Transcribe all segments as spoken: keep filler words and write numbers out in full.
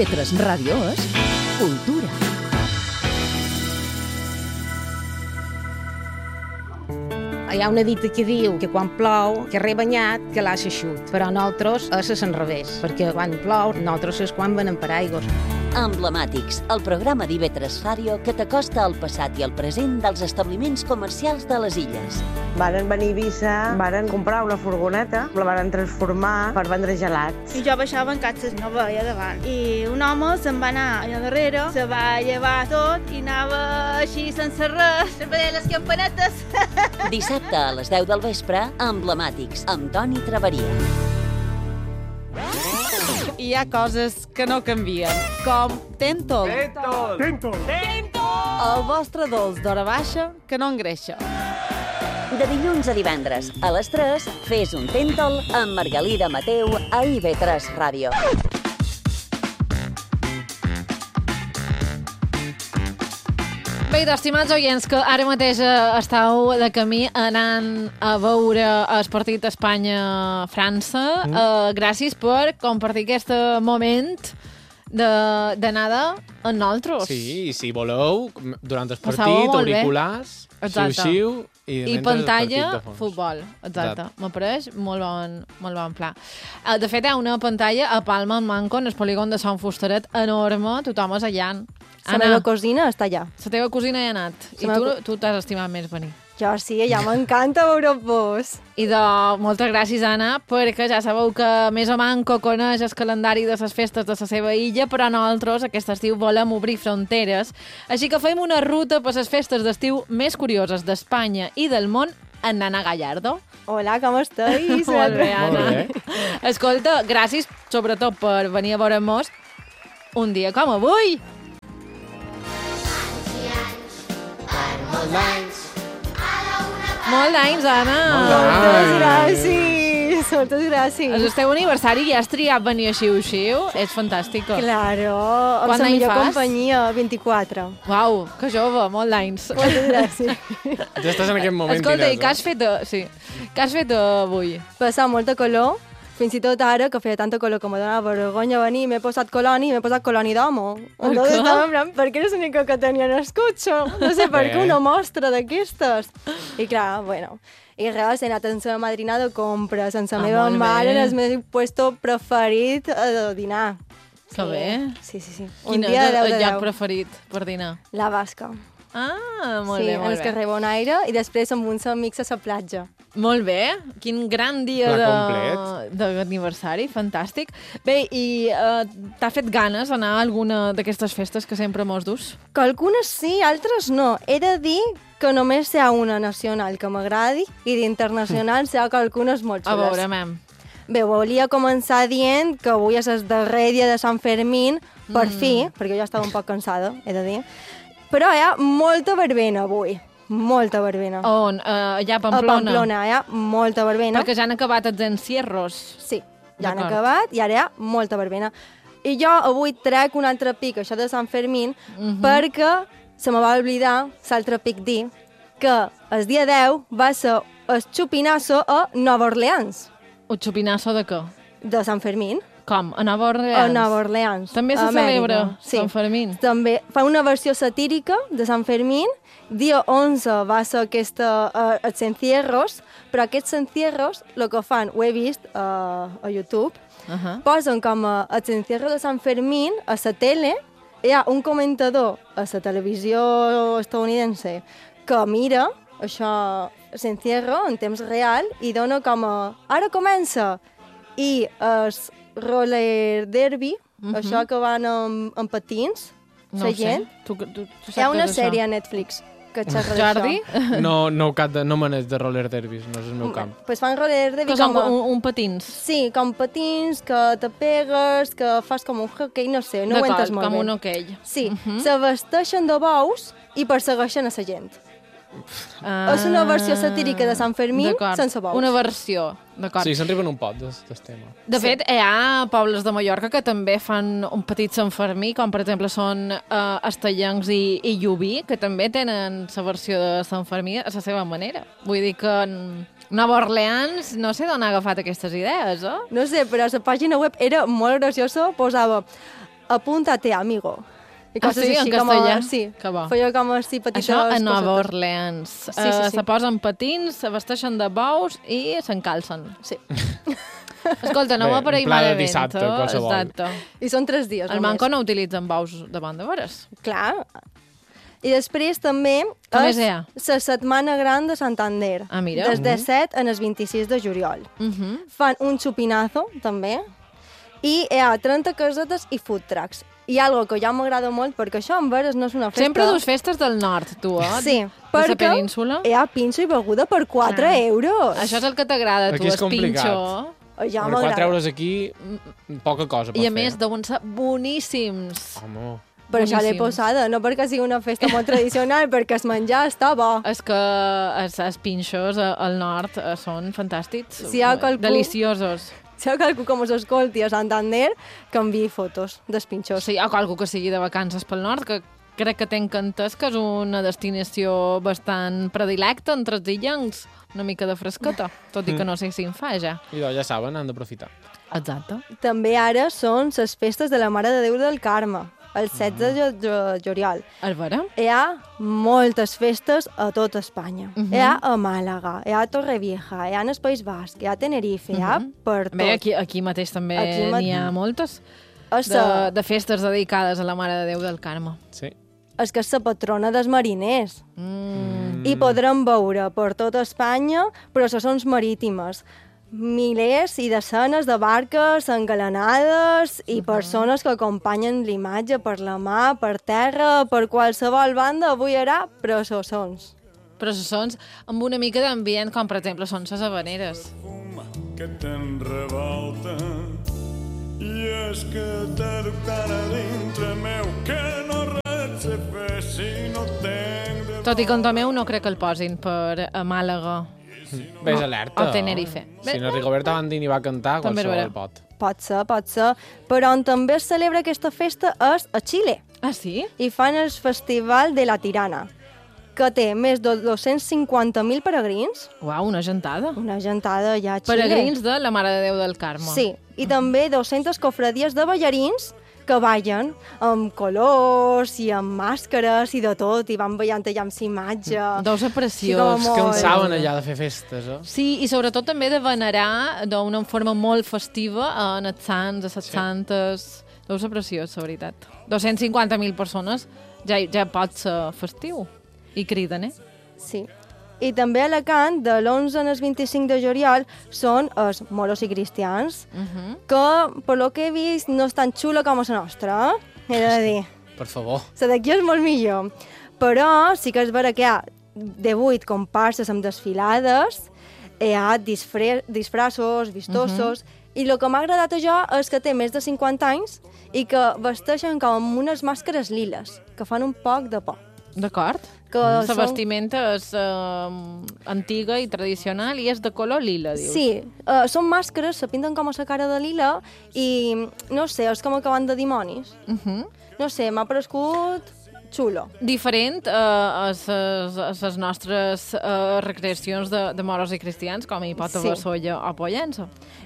I V tres Ràdio és cultura. Hi ha una dita que diu que quan plou, que re banyat, que l'ha eixut. Però nosaltres és al revés, perquè quan plou, nosaltres és quan venem paraigües. Emblemàtics, el programa d'I V tres Ràdio que t'acosta al passat i al present dels establiments comercials de les illes. Varen venir a Eivissa, varen comprar una furgoneta, la varen transformar per vendre gelats. I jo baixava en catxes, no veia davant. I un home se'n va anar allà darrere, se va llevar tot i anava així sense res, sempre deia les campanetes. Dissabte a les deu del vespre, Emblemàtics, amb Toni Traveria. Hi ha coses que no canvien, com Tentol. Tentol! Tentol! Tentol! El vostre dolç d'hora baixa que no engreixa. De dilluns a divendres, a les tres, fes un Tentol amb Margalida Mateu a I V tres Ràdio. Bé, estimats oients, que ara mateix estàu de camí anant a veure el partit Espanya-França. Mm. Uh, gràcies per compartir aquest moment d'anada amb nosaltres. Sí, si voleu, durant el Passau partit, auriculars, xiu-xiu, i, I pantalla, futbol. Exacte. Me pareix molt bon, molt bon pla. Uh, de fet, hi ha una pantalla a Palma, en Manco, en el polígon de Sant Fusteret, enorme, tothom és allà. La meva cosina està allà. La teva cosina hi ha anat. I tu, tu t'has estimat més venir. Jo sí, ja m'encanta veure-vos. I de moltes gràcies, Anna, perquè ja sabeu que més o manco coneix el calendari de les festes de la seva illa, però nosaltres aquest estiu volem obrir fronteres. Així que fem una ruta per les festes d'estiu més curioses d'Espanya i del món amb Nana Gallardo. Hola, com estàs? Molt bé, Anna. Molt bé. Escolta, gràcies sobretot per venir a veure-nos un dia com avui. Molts anys. Molt d'anys, Anna. Moltes gràcies. Moltes gràcies. És el teu aniversari i has triat venir a xiu-xiu. És fantàstic. Claro. Amb la millor companyia, vint-i-quatre. Uau, que jove, molt d'anys. Moltes gràcies. Ja estàs en aquest moment. Escolta, i què has fet, sí. Què has fet avui? Passar molta calor. Fins i tot ara, que feia tanta color que me donava vergonya venir, m'he posat coloni i m'he posat coloni d'homo. Entonces estava en plan, perquè eres l'única que tenia en el cotxe. No sé per què una mostra d'aquestes. I clar, bueno, i res, he anat amb la madrina de compra, sense la meva mare, en el meu puesto preferit a dinar. Que bé. Sí, sí, sí. Quin és el lloc preferit per dinar? La Basca. Ah, molt sí, bé, molt bé. Sí, en el carrer Bonaire i després amb uns amics a la platja. Molt bé, quin gran dia d'aniversari, fantàstic. Bé, i uh, t'ha fet ganes anar a alguna d'aquestes festes que sempre mos dus? Que algunes sí, altres no. He de dir que només hi ha una nacional que m'agradi i d'internacional hi ha que algunes molt xules. A veure, mem. Bé, volia començar dient que avui és el darrer dia de Sant Fermín, per mm. fi, perquè jo estava un poc cansada, he de dir. Però hi ha molta verbena avui. Molta verbena. On? Uh, allà a Pamplona? A Pamplona, hi ha molta verbena. Perquè ja han acabat els encierros. Sí, ja han acabat i ara hi ha molta verbena. I jo avui trec un altre pic, això de Sant Fermín, uh-huh. perquè se me va oblidar l'altre pic dir que el dia deu va ser el xupinasso a Nova Orleans. El xupinasso de què? De Sant Fermín. Com? A Nova Orleans? A Nova Orleans. També se celebra sí. Sant Fermín? També fa una versió satírica de Sant Fermín. Dia onze va ser aquesta, uh, els encierros, però aquests encierros, el que fan, ho he vist uh, a YouTube, uh-huh. posen com a, els encierros de Sant Fermín a la tele, hi ha un comentador a la televisió estadounidense que mira això, l'encierro en temps real i dona com a, ara comença, i es roller derby, uh-huh. això que van amb, amb patins, no la gent. Tu, tu, tu Hi ha una sèrie a Netflix que xerra Jordi? d'això. No, no, cap de, no maneig de roller derbis, no és el meu camp. Doncs pues fan roller derby que com... Com un, un patins? Sí, com patins, que te pegues, que fas com un hockey, no sé, no ho entes molt com bé. un hoquei. Sí, uh -huh. se vesteixen de bous i persegueixen a la gent. Ah, és una versió satírica de Sant Fermín sense bous. Una versió, d'acord. Sí, se'n riuen un pot del tema. De sí. fet, hi ha pobles de Mallorca que també fan un petit Sant Fermí, com per exemple són uh, Estellencs i, i Llubí, que també tenen la versió de Sant Fermí a la seva manera. Vull dir que en Nova Orleans no sé d'on ha agafat aquestes idees, eh? No sé, però la pàgina web era molt graciosa, posava apúntate, amigo. I Ah, coses sí? En així, com castellà? A, sí, Que bo. feia com així petites Això a Nova cosetes. Orleans. Sí, sí, sí. Uh, se posen patins, se vesteixen de bous i s'encalcen. Sí. Escolta, no Bé, va per ahir un pla de malament. dissabte, eh? qualsevol. Exacte. I són tres dies El només. Manco no utilitzen bous davant de veres. Clar. I després també Què més és hi ha? la Setmana Gran de Santander. Ah, mira. Des de set en el vint-i-sis de juliol. Uh -huh. Fan un xupinazo, també, i hi ha trenta casetes i food trucks. I algo que ja m'agrada molt, perquè això en veres no és una festa... Sempre dus festes del nord, tu, eh? Sí, de la perquè península. hi ha pinxo i beguda per quatre Ah. euros. Això és el que t'agrada, tu, Aquí és el complicat. pinxo. Ja Per m'agrada. quatre euros aquí, poca cosa per I a fer. més deuen ser boníssims. Home, Però això l'he Boníssims. posada, no perquè sigui una festa molt tradicional, perquè el menjar està bo. És que els, els pinxos a- al nord eh, són fantàstics. Si hi ha qualcú- Deliciosos. Si hi ha qualcú que mos escolti a Santander, que enviï fotos dels pinxos. Sí, o algú que sigui de vacances pel nord, que crec que tenc entès que és una destinació bastant predilecta entre els illencs. Una mica de fresqueta, tot i que no sé si en fa ja. i doncs ja saben, han d'aprofitar. Exacte. També ara són les festes de la Mare de Déu del Carme, el setze de ju- juliol. És vera? Hi ha moltes festes a tot Espanya. Mhm. Hi ha a Màlaga, hi ha a Torrevieja, hi ha en el País Basc, hi ha a Tenerife, hi ha per tot. Bé, aquí, aquí mateix també Aquí ma- n'hi ha moltes És de, la- de festes dedicades a la Mare de Déu del Carme. Sí. és que és la patrona dels mariners. Mm. I podrem veure per tot Espanya processons marítimes. Milers i desenes de barques engalanades i persones que acompanyen l'imatge per la mà, per terra, per qualsevol banda. Avui hi haurà processons. Processons amb una mica d'ambient, com per exemple són les habaneres. Que te'n revolta i és que t'educarà dintre meu que no res sé fer si no tenc de... Tot i que en meu no crec que el posin per a Màlaga Ves alerta. o Tenerife. Si no Rigoberta Bandini va cantar, També qualsevol era. pot. Pot ser, pot ser. Però on també es celebra aquesta festa és a Xile. Ah, sí? I fan el Festival de la Tirana, que té més de dos-cents cinquanta mil peregrins. Uau, una gentada. Una gentada ja a Xile. Peregrins de la Mare de Déu del Carme. Sí, i també dues-centes cofradies de ballarins que ballen amb colors i amb màscares i de tot, i van ballant allà amb imatge. Deu ser preciós. És que on saben allà de fer festes, eh? Sí, i sobretot també de venerar d'una forma molt festiva en els sants, a les sí. santes. Deu ser preciós, la veritat. dos-cents cinquanta mil persones ja, ja pot ser festiu. I criden, eh? Sí. I també a Alacant, de l'onze al vint-i-cinc de juliol, són els moros i cristians, Uh -huh. que, per lo que he vist, no és tan xula com la nostra, eh? He de dir. Per favor. La d'aquí és molt millor. Però sí que és vera que hi ha divuit comparses amb desfilades, hi ha disfre disfraços vistosos, uh -huh. i el que m'ha agradat a jo és que té més de cinquanta anys i que vesteixen com amb unes màscares liles, que fan un poc de por. D'acord. Que La són- vestimenta és uh, antiga i tradicional i és de color lila, dius. Sí, uh, són màscares, se pinten com a la cara de lila i, no sé, és com acabant de dimonis. Uh -huh. No sé, m'ha paregut xulo. Diferent uh, a les nostres uh, recreacions de, de moros i cristians, com hi pot haver Sí. Solla o Pollença.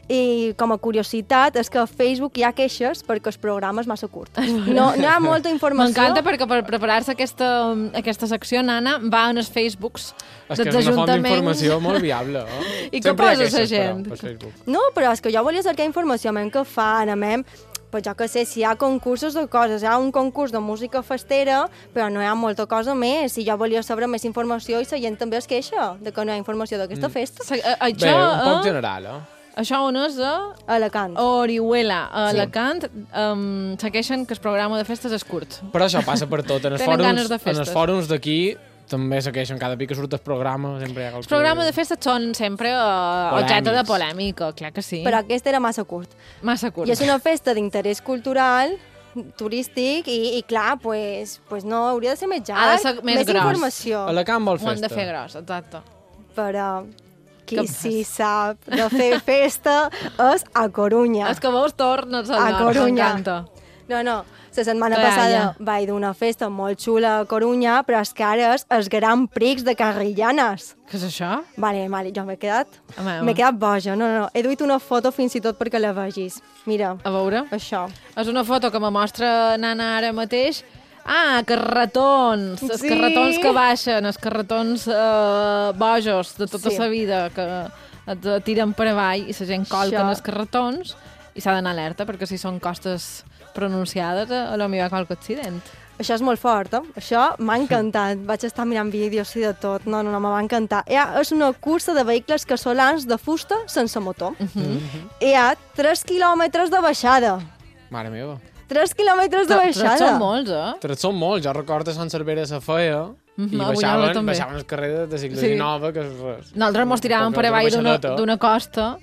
I com a curiositat és que a Facebook hi ha queixes perquè el programa és massa curt. No, no hi ha molta informació. M'encanta perquè per preparar-se aquesta, aquesta secció, Nana, va en els Facebooks És dels que és una font ajuntaments. d'informació molt viable, eh? I què Sempre hi ha posa la queixes, però, gent? per Facebook. No, però és que jo volia cercar informació, anem que fan, anem... Pues jo que sé, si hi ha concursos de coses, hi ha un concurs de música festera, però no hi ha molta cosa més, i jo volia saber més informació i la gent també es queixa de que no hi ha informació d'aquesta Mm. festa. Se- a- Això, Bé, un poc eh? general, eh? Això on és a Alacant. Orihuela, a Sí. Alacant, um, se queixen que el programa de festes és curt. Però això passa per tot. En els Tenen fòrums, ganes de en festes. els fòrums d'aquí també se queixen. Cada pic que surt el programa sempre hi ha Els programes de festes són sempre uh, objecte de polèmica, clar que sí. Però aquest era massa curt. Massa curt. I és una festa d'interès cultural, turístic, i, i clar, pues, pues no, hauria de ser més llarg, Ha de ser més més gros. informació. Alacant vol Ho han de festa. fer gros, exacte. Però qui Què sí sap de fer festa és a Corunya. És que vos tornes al A nord, Corunya. m'encanta. No, no, La setmana Clar, passada ja. vaig d'una festa molt xula a Corunya, però és que ara és el Gran Prix de Carrillanes. Què és això? Vale, vale, jo m'he quedat... Home, home. M'he quedat boja, no, no, no. He duit una foto fins i tot perquè la vegis. Mira. A veure. Això. És una foto que me mostra Nana ara mateix. Ah, carretons. Els Sí. carretons que baixen, els carretons eh, bojos de tota Sí. la vida que et tiren per avall i la gent colca Això. en els carretons i s'ha d'anar alerta perquè si són costes pronunciades a, a lo millor qualque accident. Això és molt fort, eh? Això m'ha encantat. Vaig estar mirant vídeos i de tot. No, no, no, me va encantar. Ja, és una cursa de vehicles casolans de fusta sense motor. Uh -huh. Hi ha tres quilòmetres de baixada. Mare meva. tres quilòmetres de baixada. Però són molts, eh? Tres són molts. Jo recordo que Sant Cervera se feia Mhm, i a Bunyola baixaven, també. baixaven el carrer de segle Sí. dinou, que és res. Nosaltres mos tiràvem Poca- per avall poca d'una baixadeta. d'una costa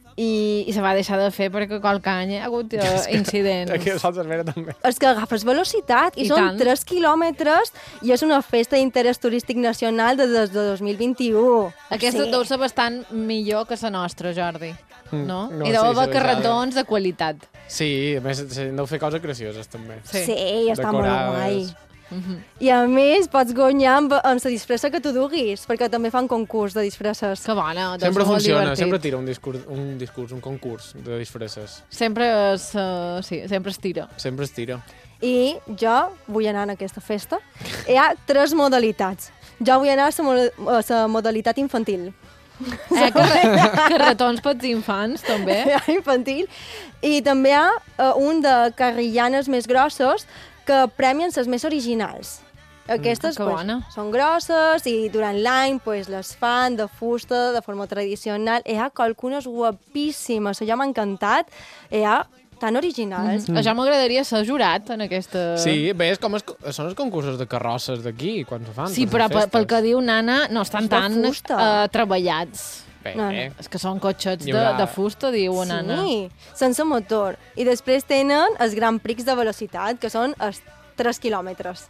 i, i se va deixar de fer perquè qualque any hi ha hagut uh, incidents. Aquí a Sant Cervera també. És que agafes velocitat i, I són tant. tres quilòmetres i és una festa d'interès turístic nacional de, des de dos mil vint-i-u. Aquesta Sí. deu ser bastant millor que la nostra, Jordi. Mm, No? no, I deu sí, haver sí, carretons de qualitat. Sí, a més, sí, deu fer coses gracioses, també. Sí. Sí, està molt Decorades. guai. I a més, pots guanyar amb, amb la disfressa que tu duguis, perquè també fan concurs de disfresses. Que bona, deu Sempre ser molt funciona, divertit. sempre tira un discurs, un discurs, un concurs de disfresses. Sempre es, uh, sí, sempre es tira. Sempre es tira. I jo vull anar a aquesta festa. Hi ha tres modalitats. Jo vull anar a la, mo- a la modalitat infantil. Eh, carre carretons pels infants, també. Infantil. I també hi ha uh, un de carrillanes més grossos que premien les més originals. Aquestes Mm, que pues, bona. són grosses i durant l'any pues, les fan de fusta de forma tradicional. Hi ha qualcunes guapíssimes, allò m'ha encantat. Hi ha tan originals. Mm. Jo m'agradaria ser jurat en aquesta... Sí, bé, és com es, són els concursos de carrosses d'aquí, quan se fan. Sí, per les però pel, pel festes. que diu Nana, no estan És de tan fusta. uh, treballats. Bé, No, no. eh? És que són cotxets Hi de, haurà- de fusta, diu Nana. Sí, sense motor. I després tenen els Gran Prix de velocitat, que són els tres quilòmetres.